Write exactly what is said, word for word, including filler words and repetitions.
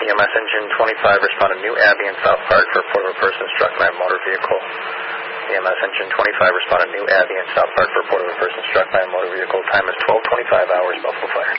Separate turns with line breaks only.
E M S engine twenty-five responded New Abbey in South Park for report of a person struck by a motor vehicle. E M S engine twenty-five responded New Abbey in South Park for report of a person struck by a motor vehicle. Time is twelve twenty-five hours, Buffalo Fire.